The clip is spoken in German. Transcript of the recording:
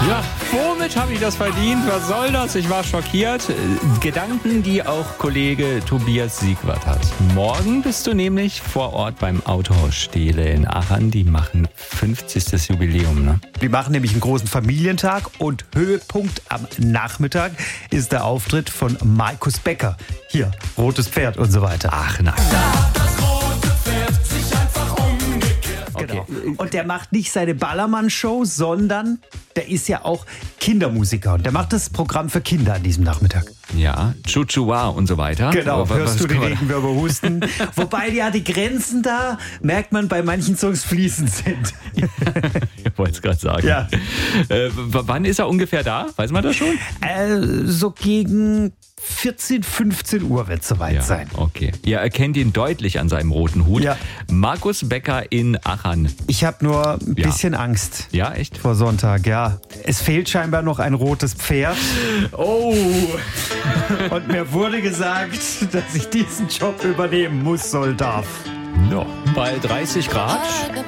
Ja, womit habe ich das verdient? Was soll das? Ich war schockiert. Gedanken, die auch Kollege Tobias Siegwart hat. Morgen bist du nämlich vor Ort beim Autohaus Stehle in Aachen. Die machen 50. Jubiläum, ne? Die machen nämlich einen großen Familientag und Höhepunkt am Nachmittag ist der Auftritt von Markus Becker. Hier, Rotes Pferd und so weiter. Ach nein. Genau. Und der macht nicht seine Ballermann-Show, sondern der ist ja auch Kindermusiker. Und der macht das Programm für Kinder an diesem Nachmittag. Ja, Chuchua und so so. Genau, hörst du die Regenwürmer husten. Wobei ja die Grenzen da, merkt man, bei manchen Songs fließend sind. Ich wollte es gerade sagen. Ja. Wann ist er ungefähr da? Weiß man das schon? So gegen 14, 15 Uhr wird es soweit sein. Okay. Ihr erkennt ihn deutlich an seinem roten Hut. Ja. Markus Becker in Aachen. Ich habe nur ein bisschen Angst. Ja, echt? Vor Sonntag, ja. Es fehlt scheinbar noch ein rotes Pferd. Oh! Und mir wurde gesagt, dass ich diesen Job übernehmen muss, darf. No. Bei 30 Grad